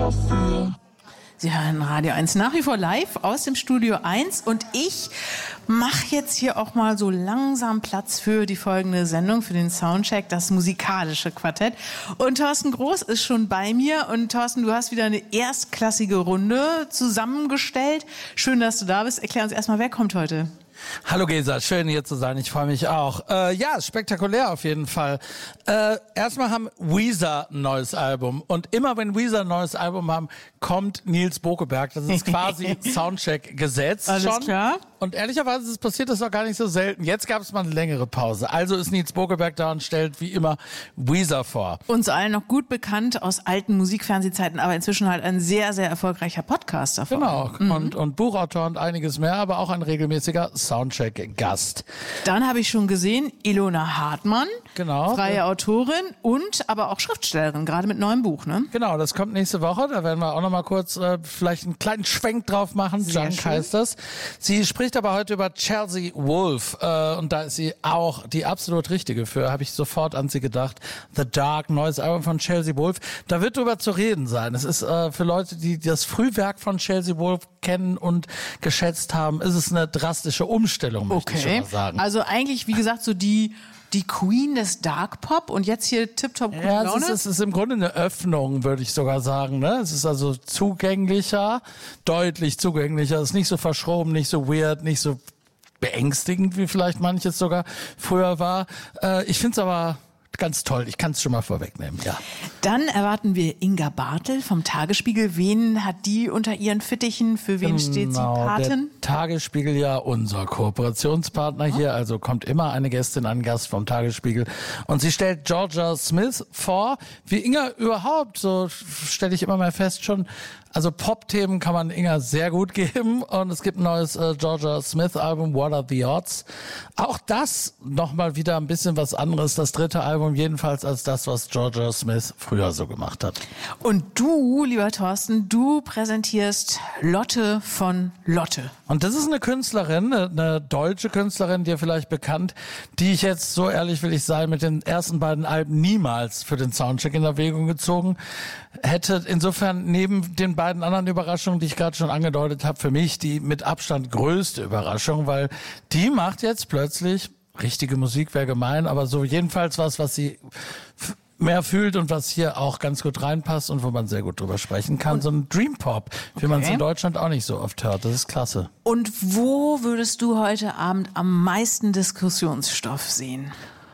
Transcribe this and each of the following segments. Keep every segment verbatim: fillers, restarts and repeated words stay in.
Sie hören Radio eins nach wie vor live aus dem Studio eins und ich mache jetzt hier auch mal so langsam Platz für die folgende Sendung, für den Soundcheck, das musikalische Quartett. Und Thorsten Groß ist schon bei mir und Thorsten, du hast wieder eine erstklassige Runde zusammengestellt. Schön, dass du da bist. Erklär uns erstmal, wer kommt heute? Hallo Gesa, schön hier zu sein, ich freue mich auch. Äh, ja, spektakulär auf jeden Fall. Äh, erstmal haben Weezer ein neues Album und immer wenn Weezer ein neues Album haben, kommt Nils Bokeberg. Das ist quasi Soundcheck gesetzt. Alles schon. Klar. Und ehrlicherweise ist passiert das auch gar nicht so selten. Jetzt gab es mal eine längere Pause. Also ist Nils Bokeberg da und stellt wie immer Weezer vor. Uns allen noch gut bekannt aus alten Musikfernsehzeiten, aber inzwischen halt ein sehr, sehr erfolgreicher Podcaster. Genau, mhm. und, und Buchautor und einiges mehr, aber auch ein regelmäßiger Soundcheck-Gast. Dann habe ich schon gesehen, Ilona Hartmann, genau, freie ja. Autorin und aber auch Schriftstellerin, gerade mit neuem Buch, ne? Genau, das kommt nächste Woche, da werden wir auch noch mal kurz äh, vielleicht einen kleinen Schwenk drauf machen. Sehr Junk schön. heißt das. Sie spricht aber heute über Chelsea Wolfe äh, und da ist sie auch die absolut richtige für, habe ich sofort an sie gedacht. The Dark, neues Album von Chelsea Wolfe. Da wird drüber zu reden sein. Es ist äh, für Leute, die das Frühwerk von Chelsea Wolfe kennen und geschätzt haben, ist es eine drastische Umstellung, möchte okay. ich schon mal sagen. Also eigentlich, wie gesagt, so die die Queen des Dark Pop und jetzt hier Tip-Top gute Ja, Laune? es ist, es ist im Grunde eine Öffnung, würde ich sogar sagen. Ne? Es ist also zugänglicher, deutlich zugänglicher. Es ist nicht so verschroben, nicht so weird, nicht so beängstigend, wie vielleicht manches sogar früher war. Äh, ich finde es aber ganz toll. Ich kann es schon mal vorwegnehmen, ja. Dann erwarten wir Inga Bartel vom Tagesspiegel. Wen hat die unter ihren Fittichen? Für wen genau, steht sie Patin? Der Tagesspiegel ja unser Kooperationspartner oh. hier. Also kommt immer eine Gästin, ein Gast vom Tagesspiegel. Und sie stellt Georgia Smith vor. Wie Inga überhaupt, so stelle ich immer mal fest schon. Also Pop-Themen kann man Inga sehr gut geben und es gibt ein neues äh, Georgia Smith-Album, What Are the Odds? Auch das nochmal wieder ein bisschen was anderes, das dritte Album jedenfalls als das, was Georgia Smith früher so gemacht hat. Und du, lieber Thorsten, du präsentierst Lotte von Lotte. Und das ist eine Künstlerin, eine, eine deutsche Künstlerin, dir vielleicht bekannt, die ich jetzt, so ehrlich will ich sein, mit den ersten beiden Alben niemals für den Soundcheck in Erwägung gezogen hätte. Insofern neben den beiden anderen Überraschungen, die ich gerade schon angedeutet habe, für mich die mit Abstand größte Überraschung, weil die macht jetzt plötzlich, richtige Musik wäre gemein, aber so jedenfalls was, was sie f- mehr fühlt und was hier auch ganz gut reinpasst und wo man sehr gut drüber sprechen kann. Und so ein Dream Pop, wie okay. man es in Deutschland auch nicht so oft hört. Das ist klasse. Und wo würdest du heute Abend am meisten Diskussionsstoff sehen?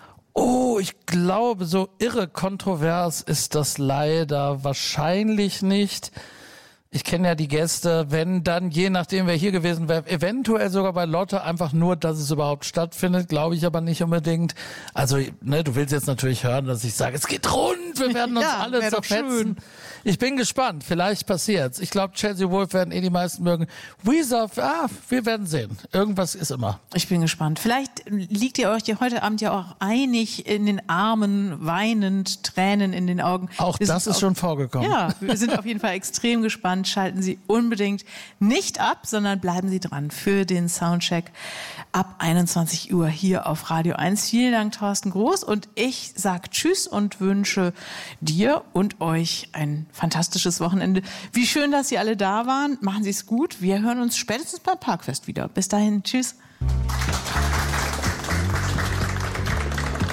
Oh, ich glaube, so irre kontrovers ist das leider wahrscheinlich nicht. Ich kenne ja die Gäste, wenn dann, je nachdem wer hier gewesen wäre, eventuell sogar bei Lotte einfach nur, dass es überhaupt stattfindet, glaube ich aber nicht unbedingt. Also, ne, du willst jetzt natürlich hören, dass ich sage, es geht rund, wir werden uns ja, alle zerfetzen. Ich bin gespannt, vielleicht passiert's. Ich glaube, Chelsea Wolfe werden eh die meisten mögen. Weezer, ah, wir werden sehen. Irgendwas ist immer. Ich bin gespannt. Vielleicht liegt ihr euch heute Abend ja auch einig in den Armen, weinend, Tränen in den Augen. Auch wir das ist auf, schon vorgekommen. Ja, wir sind auf jeden Fall extrem gespannt. Schalten Sie unbedingt nicht ab, sondern bleiben Sie dran für den Soundcheck ab einundzwanzig Uhr hier auf Radio eins. Vielen Dank, Thorsten Groß. Und ich sage Tschüss und wünsche dir und euch ein fantastisches Wochenende. Wie schön, dass Sie alle da waren. Machen Sie es gut. Wir hören uns spätestens beim Parkfest wieder. Bis dahin. Tschüss.